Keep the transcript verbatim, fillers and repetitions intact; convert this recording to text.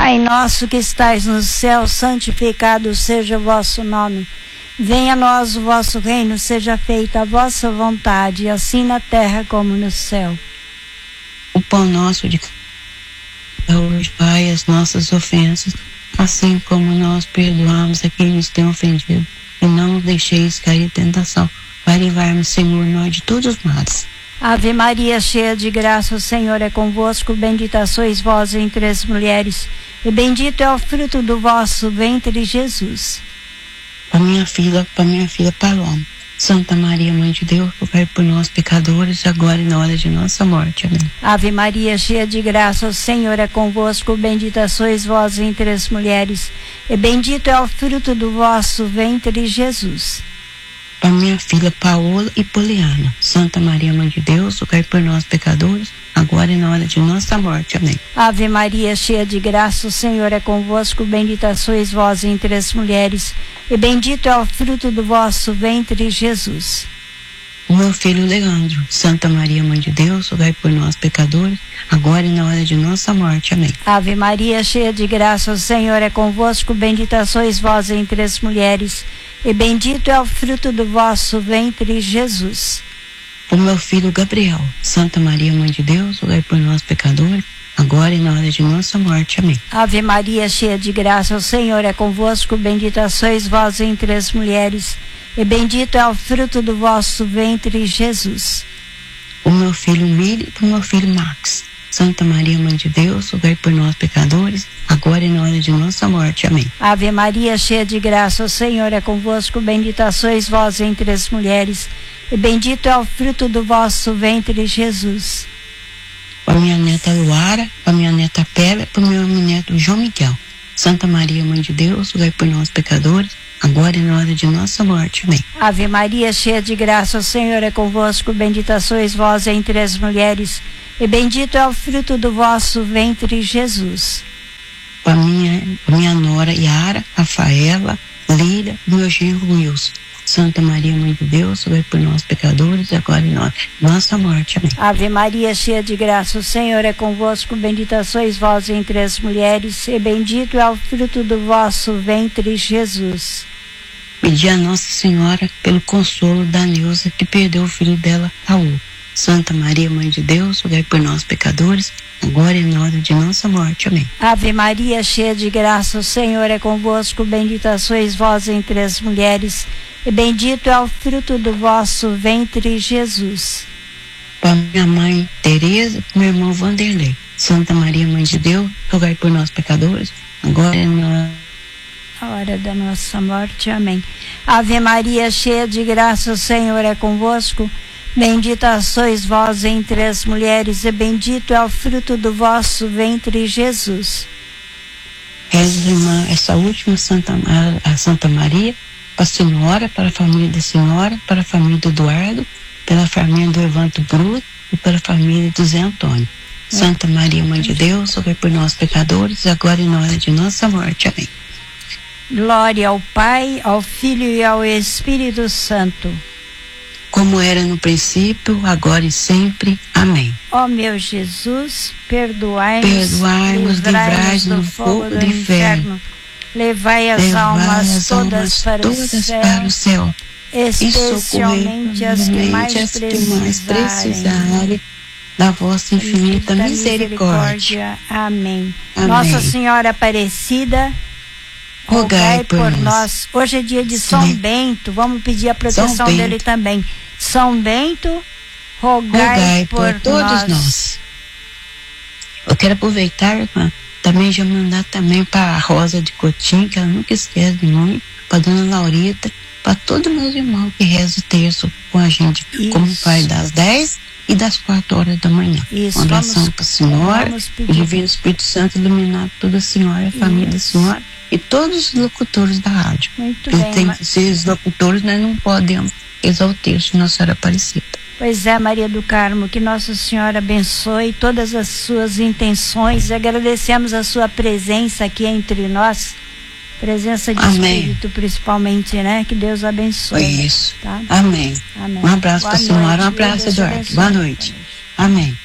Pai nosso que estais no céu, santificado seja o vosso nome. Venha a nós o vosso reino, seja feita a vossa vontade, assim na terra como no céu. O pão nosso de hoje, Pai, as nossas ofensas, assim como nós perdoamos a quem nos tem ofendido. E não nos deixeis cair em tentação, para livrar-nos, Senhor, nós de todos os males. Ave Maria, cheia de graça, o Senhor é convosco, bendita sois vós entre as mulheres, e bendito é o fruto do vosso ventre, Jesus. Para minha filha, para minha filha Paloma, Santa Maria, Mãe de Deus, rogai por nós pecadores, agora e na hora de nossa morte. Amém. Ave Maria, cheia de graça, o Senhor é convosco, bendita sois vós entre as mulheres, e bendito é o fruto do vosso ventre, Jesus. Para minha filha Paola e Poliana, Santa Maria, Mãe de Deus, rogai por nós pecadores, agora e na hora de nossa morte. Amém. Ave Maria, cheia de graça, o Senhor é convosco, bendita sois vós entre as mulheres, e bendito é o fruto do vosso ventre, Jesus. O meu filho Leandro, Santa Maria, Mãe de Deus, rogai por nós pecadores, agora e na hora de nossa morte. Amém. Ave Maria, cheia de graça, o Senhor é convosco, bendita sois vós entre as mulheres, e bendito é o fruto do vosso ventre, Jesus. O meu filho Gabriel, Santa Maria, Mãe de Deus, rogai por nós pecadores, agora e na hora de nossa morte. Amém. Ave Maria, cheia de graça, o Senhor é convosco, bendita sois vós entre as mulheres, e bendito é o fruto do vosso ventre, Jesus. O meu filho Mili e o meu filho Max, Santa Maria, Mãe de Deus, rogai por nós pecadores, agora e na hora de nossa morte. Amém. Ave Maria, cheia de graça, o Senhor é convosco, bendita sois vós entre as mulheres, e bendito é o fruto do vosso ventre, Jesus. Para minha neta Luara, para minha neta Pélia, para o meu neto João Miguel, Santa Maria, Mãe de Deus, rogai por nós pecadores, agora e na hora de nossa morte. Amém. Ave Maria, cheia de graça, o Senhor é convosco, bendita sois vós entre as mulheres, e bendito é o fruto do vosso ventre, Jesus. Para minha, minha nora Yara, Rafaela, Lília, meu genro Wilson, Santa Maria, Mãe de Deus, rogai por nós pecadores, agora e na hora de nossa morte. Amém. Ave Maria, cheia de graça, o Senhor é convosco, bendita sois vós entre as mulheres, e bendito é o fruto do vosso ventre, Jesus. Pedi a Nossa Senhora pelo consolo da Neuza, que perdeu o filho dela, Raul. Santa Maria, Mãe de Deus, rogai por nós pecadores, agora e na hora de nossa morte. Amém. Ave Maria, cheia de graça, o Senhor é convosco, bendita sois vós entre as mulheres, e bendito é o fruto do vosso ventre, Jesus. Para minha mãe Tereza, meu irmão Vanderlei, Santa Maria, Mãe de Deus, rogai por nós pecadores, agora e na hora da nossa morte. Amém. Ave Maria, cheia de graça, o Senhor é convosco, bendita sois vós entre as mulheres, e bendito é o fruto do vosso ventre, Jesus. Reza, irmã, essa última Santa, a Santa Maria, para a senhora, para a família da senhora, para a família do Eduardo, pela família do Evandro Bruno e para a família do Zé Antônio. É. Santa Maria, Mãe de Deus, rogai por nós pecadores, agora e na hora de nossa morte. Amém. Glória ao Pai, ao Filho e ao Espírito Santo. Como era no princípio, agora e sempre. Amém. Ó meu Jesus, perdoai-nos, perdoai-nos, livrai-nos do fogo do inferno, levai as levai almas as todas, almas para, todas o céu, para o céu, especialmente as que mais, as que precisarem, mais precisarem da vossa infinita, infinita misericórdia. misericórdia. Amém. Amém. Nossa Senhora Aparecida, rogai por, por nós. nós. Hoje é dia de São Sim. Bento, vamos pedir a proteção dele também. São Bento, rogai, rogai por, por todos nós. nós. Eu quero aproveitar, irmã, também já mandar também para a Rosa de Cotim, que ela nunca esquece de mim, para a dona Laurita, para todos meus irmãos que rezam o terço com a gente, Isso. como faz das dez e das quatro horas da manhã. Isso. Um abração para a senhora, o Divino Espírito Santo iluminar toda a senhora, a família da senhora e todos os locutores da rádio. Muito Porque bem. tem Mas... esses locutores, nós não podemos rezar o terço de Nossa Senhora Aparecida. Pois é, Maria do Carmo, que Nossa Senhora abençoe todas as suas intenções. Agradecemos a sua presença aqui entre nós, presença de Amém. Espírito principalmente, né? Que Deus abençoe. Foi isso. Tá? Amém. Amém. Um abraço para a senhora, um Deus abraço, Eduardo. abençoe. Boa noite. Amém.